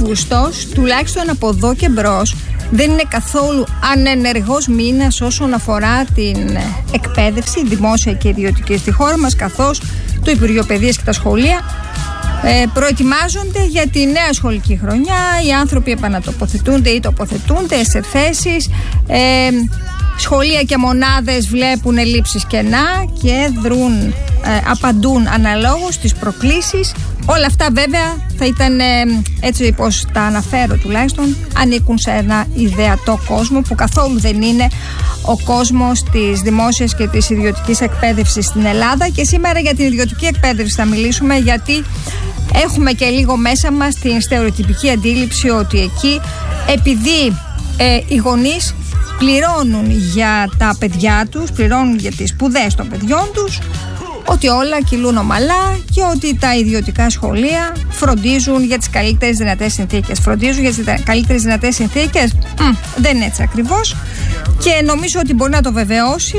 Αύγουστος, τουλάχιστον από εδώ και μπρος, δεν είναι καθόλου ανενεργός μήνας όσον αφορά την εκπαίδευση, δημόσια και ιδιωτική στη χώρα μας, καθώς το Υπουργείο Παιδείας και τα σχολεία προετοιμάζονται για τη νέα σχολική χρονιά. Οι άνθρωποι επανατοποθετούνται ή τοποθετούνται σε θέσεις. Σχολεία και μονάδες βλέπουν ελλείψεις κενά και δρούν, απαντούν αναλόγως στις προκλήσεις. Όλα αυτά βέβαια θα ήταν, έτσι πως τα αναφέρω τουλάχιστον, ανήκουν σε ένα ιδεατό κόσμο που καθόλου δεν είναι ο κόσμος της δημόσιας και της ιδιωτικής εκπαίδευσης στην Ελλάδα. Και σήμερα για την ιδιωτική εκπαίδευση θα μιλήσουμε, γιατί έχουμε και λίγο μέσα μας την στερεοτυπική αντίληψη ότι εκεί, επειδή οι γονείς πληρώνουν για τα παιδιά τους, πληρώνουν για τις σπουδές των παιδιών τους, ότι όλα κυλούν ομαλά και ότι τα ιδιωτικά σχολεία φροντίζουν για τις καλύτερες δυνατές συνθήκες. Φροντίζουν για τις καλύτερες δυνατές συνθήκες. Δεν είναι έτσι ακριβώς. Και νομίζω ότι μπορεί να το βεβαιώσει,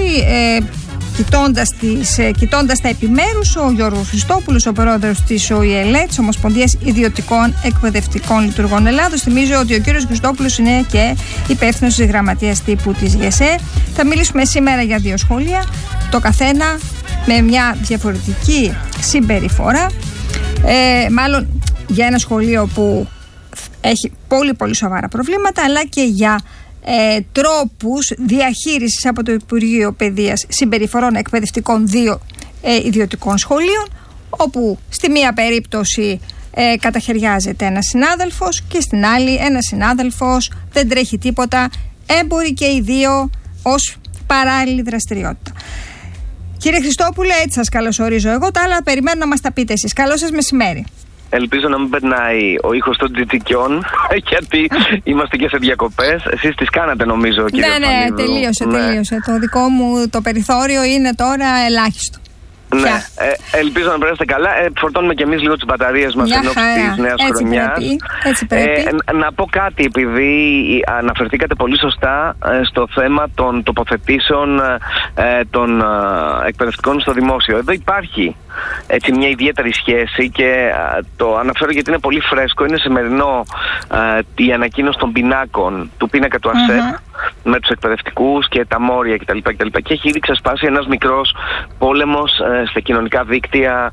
κοιτώντας τα επιμέρους, ο Γιώργος Χριστόπουλος, ο πρόεδρος της ΟΗΕΛΕ, της Ομοσπονδίας Ιδιωτικών Εκπαιδευτικών Λειτουργών Ελλάδος. Θυμίζω ότι ο κύριος Χριστόπουλος είναι και υπεύθυνος της γραμματείας τύπου της ΓΕΣΕ. Θα μιλήσουμε σήμερα για 2 σχολεία, το καθένα με μια διαφορετική συμπεριφορά. Μάλλον για ένα σχολείο που έχει πολύ πολύ σοβαρά προβλήματα, αλλά και για τρόπους διαχείρισης από το Υπουργείο Παιδείας συμπεριφορών εκπαιδευτικών 2 ιδιωτικών σχολείων, όπου στη μία περίπτωση καταχαιριάζεται ένας συνάδελφος και στην άλλη ένας συνάδελφος, δεν τρέχει τίποτα, έμποροι και οι 2 ως παράλληλη δραστηριότητα. Κύριε Χριστόπουλε, έτσι σας καλωσορίζω εγώ, τα άλλα περιμένω να μας τα πείτε εσείς. Καλό σας μεσημέρι. Ελπίζω να μην περνάει ο ήχος των τζιτζικιών, γιατί είμαστε και σε διακοπές. Εσείς τις κάνατε νομίζω, κύριε Φανίδου. Ναι, τελείωσε. Το δικό μου το περιθώριο είναι τώρα ελάχιστο. Ναι, ελπίζω να περάσετε καλά. Φορτώνουμε και εμείς λίγο τις μπαταρίες μας εν ώψη της νέας χρονιάς. Έτσι πρέπει. Να πω κάτι, επειδή αναφερθήκατε πολύ σωστά στο θέμα των τοποθετήσεων των εκπαιδευτικών στο δημόσιο. Εδώ υπάρχει έτσι μια ιδιαίτερη σχέση και το αναφέρω γιατί είναι πολύ φρέσκο. Είναι σημερινό η ανακοίνωση των πινάκων, του πίνακα του ΑΣΕΠ, με τους εκπαιδευτικούς και τα μόρια κτλ. Και έχει ήδη ξεσπάσει ένας μικρός πόλεμος στα κοινωνικά δίκτυα.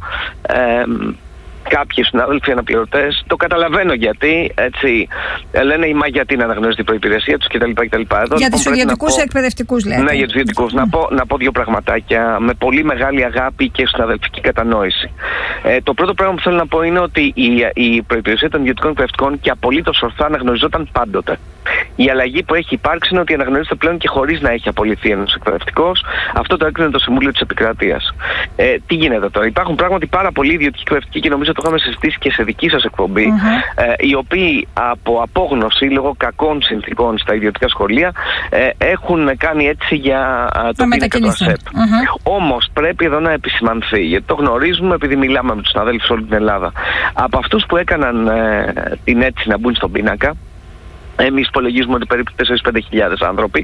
Κάποιοι συνάδελφοι αναπληρωτές, το καταλαβαίνω γιατί, έτσι, λένε μα γιατί να αναγνωρίζει την προϋπηρεσία τους κτλ. Για τους ιδιωτικούς εκπαιδευτικούς λέτε. Ναι, για τους ιδιωτικούς. Να πω 2 πραγματάκια με πολύ μεγάλη αγάπη και συναδελφική κατανόηση. Το πρώτο πράγμα που θέλω να πω είναι ότι η προϋπηρεσία των ιδιωτικών εκπαιδευτικών και απολύτως ορθά αναγνωριζόταν πάντοτε. Η αλλαγή που έχει υπάρξει είναι ότι αναγνωρίζεται πλέον και χωρίς να έχει απολυθεί ένας εκπαιδευτικός. Αυτό το έκρινε το Συμβούλιο της Επικρατείας. Τι γίνεται τώρα? Υπάρχουν πράγματι πάρα πολλοί ιδιωτικοί εκπαιδευτικοί και νομίζω το είχαμε συζητήσει και σε δική σας εκπομπή, οι οποίοι από απόγνωση λόγω κακών συνθήκων στα ιδιωτικά σχολεία έχουν κάνει έτσι για το πίνακα του ΑΣΕΠ. Όμως πρέπει εδώ να επισημανθεί, γιατί το γνωρίζουμε επειδή μιλάμε με τους συναδέλφους όλη την Ελλάδα. Από αυτούς που έκαναν την αίτηση να μπουν στον πίνακα, εμείς υπολογίζουμε ότι περίπου 4-5 άνθρωποι,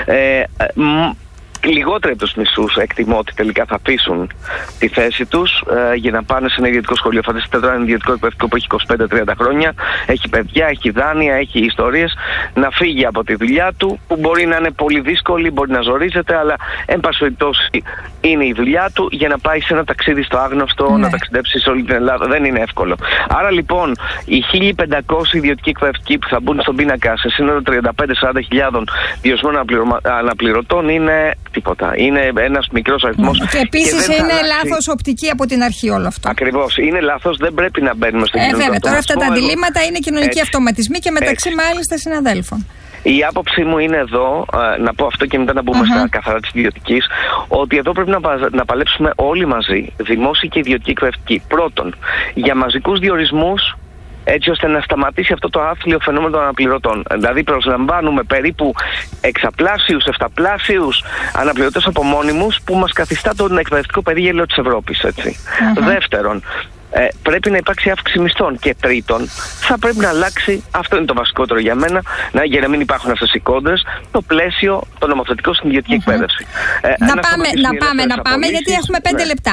λιγότεροι από τους μισούς εκτιμώ ότι τελικά θα αφήσουν τη θέση τους για να πάνε σε ένα ιδιωτικό σχολείο. Φανταστείτε τώρα ένα ιδιωτικό εκπαιδευτικό που έχει 25-30 χρόνια, έχει παιδιά, έχει δάνεια, έχει ιστορίες, να φύγει από τη δουλειά του, που μπορεί να είναι πολύ δύσκολη, μπορεί να ζορίζεται, αλλά εν πάση περιπτώσει είναι η δουλειά του, για να πάει σε ένα ταξίδι στο άγνωστο, να ταξιδέψει σε όλη την Ελλάδα. Δεν είναι εύκολο. Άρα λοιπόν οι 1.500 ιδιωτικοί εκπαιδευτικοί που θα μπουν στον πίνακα σε σύνολο 35-40 διορθωμένων αναπληρωτών είναι τίποτα. Είναι ένας μικρός αριθμός. Και επίσης είναι λάθος οπτική από την αρχή όλο αυτό. Ακριβώς. Είναι λάθος. Δεν πρέπει να μπαίνουμε στο κοινωνικό βέβαια. Τώρα αυτά τα αντιλήμματα είναι κοινωνικοί αυτοματισμοί και μεταξύ μάλιστα συναδέλφων. Η άποψή μου είναι εδώ, να πω αυτό και μετά να μπούμε στα καθαρά της ιδιωτικής, ότι εδώ πρέπει να παλέψουμε όλοι μαζί, δημόσιοι και ιδιωτικοί εκπαιδευτικοί. Πρώτον, για μαζικούς διορισμούς, έτσι ώστε να σταματήσει αυτό το άθλιο φαινόμενο των αναπληρωτών. Δηλαδή προσλαμβάνουμε περίπου 6πλάσιους, 7πλάσιους αναπληρωτές από μόνιμους, που μας καθιστά τον εκπαιδευτικό περίγελο της Ευρώπης. Δεύτερον, πρέπει να υπάρξει αύξηση μισθών. Και τρίτον, θα πρέπει να αλλάξει, αυτό είναι το βασικότερο για mένα, για να μην υπάρχουν αυτές οι κόντρες, το πλαίσιο, το νομοθετικό στην ιδιωτική εκπαίδευση. Να πάμε, γιατί έχουμε 5 λεπτά.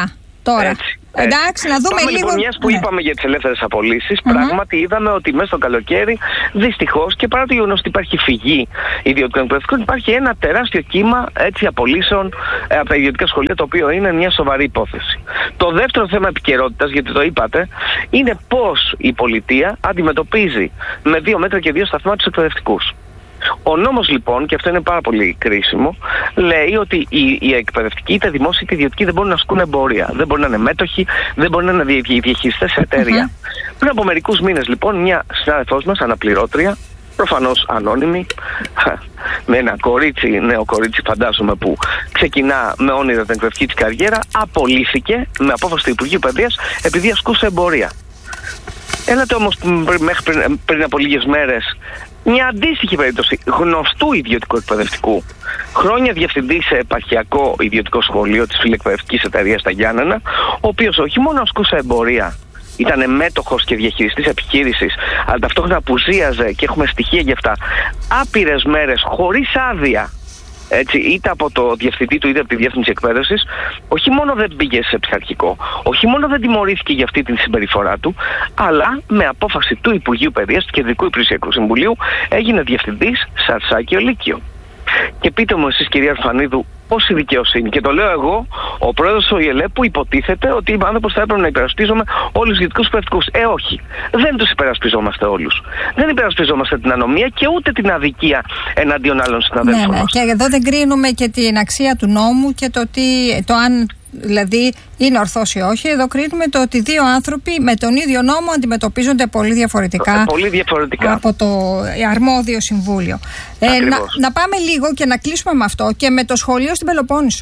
τώρα. Εντάξει, να δούμε Πάμε, λίγο. Λοιπόν, μιας που είπαμε για τις ελεύθερες απολύσεις, πράγματι είδαμε ότι μέσα στο καλοκαίρι, δυστυχώς, και παρά το γεγονός ότι υπάρχει φυγή ιδιωτικών εκπαιδευτικών, υπάρχει ένα τεράστιο κύμα απολύσεων από τα ιδιωτικά σχολεία, το οποίο είναι μια σοβαρή υπόθεση. Το δεύτερο θέμα επικαιρότητας, γιατί το είπατε, είναι πώς η πολιτεία αντιμετωπίζει με 2 μέτρα και 2 σταθμά τους εκπαιδευτικούς. Ο νόμος λοιπόν, και αυτό είναι πάρα πολύ κρίσιμο, λέει ότι οι εκπαιδευτικοί, είτε δημόσιοι είτε ιδιωτικοί, δεν μπορούν να ασκούν εμπορία. Δεν μπορούν να είναι μέτοχοι, δεν μπορούν να είναι διαχειριστές σε εταιρεία. Πριν από μερικούς μήνες λοιπόν, μια συνάδελφός μας, αναπληρώτρια, προφανώς ανώνυμη, με ένα κορίτσι, νέο κορίτσι φαντάζομαι, που ξεκινά με όνειρα την εκπαιδευτική της καριέρα, απολύθηκε με απόφαση του Υπουργείου Παιδείας επειδή ασκούσε εμπορία. Έλατε όμως πριν από λίγες μέρες μια αντίστοιχη περίπτωση γνωστού ιδιωτικού εκπαιδευτικού, χρόνια διευθυντή σε επαρχιακό ιδιωτικό σχολείο της φιλεκπαιδευτικής εταιρείας στα Γιάννενα, ο οποίος όχι μόνο ασκούσε εμπορία, ήταν μέτοχος και διαχειριστής επιχείρησης, αλλά ταυτόχρονα απουσίαζε, και έχουμε στοιχεία γι' αυτά, άπειρες μέρες χωρίς άδεια, έτσι, είτε από το διευθυντή του είτε από τη διεύθυνση εκπαίδευσης. Όχι μόνο δεν πήγε σε πειθαρχικό, όχι μόνο δεν τιμωρήθηκε για αυτή την συμπεριφορά του, αλλά με απόφαση του Υπουργείου Παιδείας, του Κεντρικού Υπηρεσιακού Συμβουλίου, έγινε διευθυντής σε Αρσάκιο Λύκειο. Και πείτε μου εσείς, κυρία Αρφανίδου, πόση δικαιοσύνη? Και το λέω εγώ, ο πρόεδρος του ΟΙΕΛΕ, που υποτίθεται ότι είμαι άνθρωπος θα έπρεπε να υπερασπίζομαι όλους τους ιδιωτικούς εκπαιδευτικούς. Όχι, δεν τους υπερασπιζόμαστε όλους. Δεν υπερασπιζόμαστε την ανομία και ούτε την αδικία εναντίον άλλων συναδέλφων. Ναι. Και εδώ δεν κρίνουμε και την αξία του νόμου και το αν δηλαδή είναι ορθός ή όχι. Εδώ κρίνουμε το ότι 2 άνθρωποι με τον ίδιο νόμο αντιμετωπίζονται πολύ διαφορετικά, από το αρμόδιο συμβούλιο. Να πάμε λίγο και να κλείσουμε με αυτό και με το σχολείο στην Πελοπόννησο.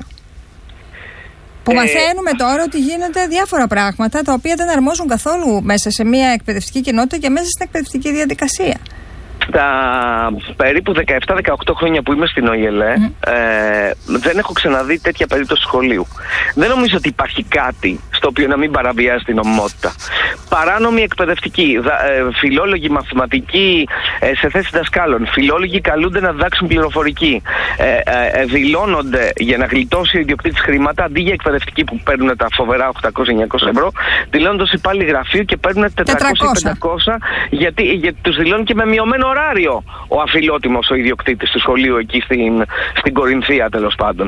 Που μαθαίνουμε τώρα ότι γίνονται διάφορα πράγματα τα οποία δεν αρμόζουν καθόλου μέσα σε μια εκπαιδευτική κοινότητα και μέσα στην εκπαιδευτική διαδικασία. Τα περίπου 17-18 χρόνια που είμαι στην ΟΙΕΛΕ, δεν έχω ξαναδεί τέτοια περίπτωση σχολείου. Δεν νομίζω ότι υπάρχει κάτι στο οποίο να μην παραβιάζει την νομιμότητα. Παράνομοι εκπαιδευτικοί, φιλόλογοι μαθηματικοί σε θέση δασκάλων, φιλόλογοι καλούνται να διδάξουν πληροφορική, δηλώνονται για να γλιτώσει ο ιδιοκτήτης χρήματα, αντί για εκπαιδευτικοί που παίρνουν τα φοβερά 800-900 ευρώ, δηλώνονται ως υπάλληλοι γραφείου και παίρνουν 400-500, γιατί τους δηλώνουν και με μειωμένο ωράριο ο αφιλότιμος, ο ιδιοκτήτης του σχολείου εκεί στην Κορινθία, τέλος πάντων.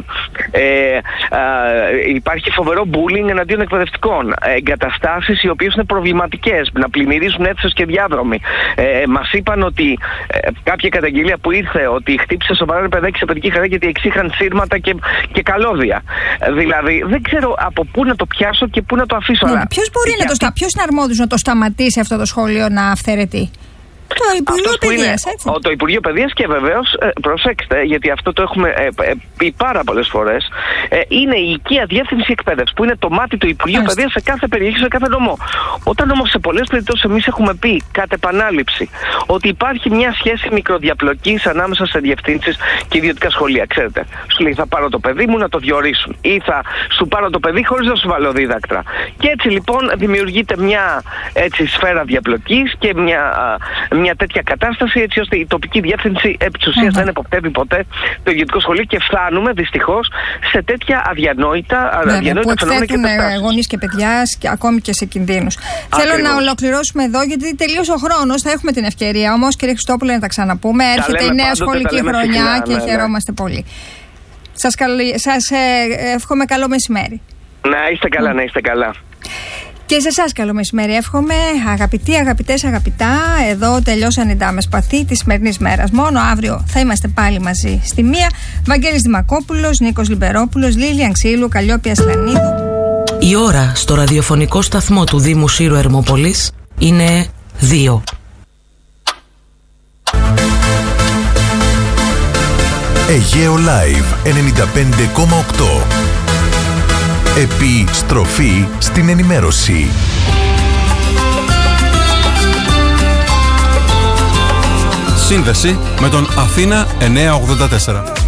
Υπάρχει φοβερό bullying εναντίον εκπαιδευτικών. Εγκαταστάσεις οι οποίες είναι προβληματικές, να πλημμυρίζουν αίθουσες και διάδρομοι. Μας είπαν ότι κάποια καταγγελία που ήρθε ότι χτύπησε σοβαρά ένα παιδάκι σε παιδική χαρά γιατί εξήχαν σύρματα και καλώδια. Δηλαδή δεν ξέρω από πού να το πιάσω και πού να το αφήσω. Ποιος είναι αρμόδιος να το σταματήσει αυτό το σχολείο να αυθαιρετεί? Το Υπουργείο Παιδείας, έτσι. Το Υπουργείο Παιδείας, και βεβαίως, προσέξτε, γιατί αυτό το έχουμε πει πάρα πολλές φορές, είναι η οικία διεύθυνση εκπαίδευση, που είναι το μάτι του Υπουργείου Παιδείας σε κάθε περιοχή, σε κάθε νομό. Όταν όμως σε πολλές περιπτώσεις εμείς έχουμε πει κατ' επανάληψη ότι υπάρχει μια σχέση μικροδιαπλοκής ανάμεσα σε διευθύνσεις και ιδιωτικά σχολεία. Ξέρετε, σου λέει θα πάρω το παιδί μου να το διορίσουν, ή θα σου πάρω το παιδί χωρίς να σου βάλω δίδακτρα. Και έτσι λοιπόν δημιουργείται μια σφαίρα διαπλοκής και μια τέτοια κατάσταση, έτσι ώστε η τοπική διεύθυνση επί της ουσίας δεν εποπτεύει ποτέ το ιδιωτικό σχολείο και φτάνουμε δυστυχώς σε τέτοια αδιανόητα φαινόμενα και κατάσταση. Γονείς και παιδιά ακόμη και σε κινδύνους. Θέλω να ολοκληρώσουμε εδώ, γιατί τελείωσε ο χρόνος. Θα έχουμε την ευκαιρία όμως, κύριε Χριστόπουλε, να τα ξαναπούμε. Έρχεται η νέα σχολική χρονιά και χαιρόμαστε πολύ. Σας εύχομαι καλό μεσημέρι. Να είστε καλά, να είστε καλά. Και σε εσάς καλό μεσημέρι εύχομαι, αγαπητοί, αγαπητές, αγαπητά. Εδώ τελειώσαν οι ντάμες παθή της σημερινής μέρας. Μόνο αύριο θα είμαστε πάλι μαζί στη μία. Βαγγέλης Δημακόπουλος, Νίκος Λιμπερόπουλος, Λίλια Ξύλου, Καλλιόπη Ασλανίδου. Η ώρα στο ραδιοφωνικό σταθμό του Δήμου Σύρου Ερμόπολης είναι 2. Αιγαίο Live 95,8. Επιστροφή στην ενημέρωση. Σύνδεση με τον Αθήνα 984.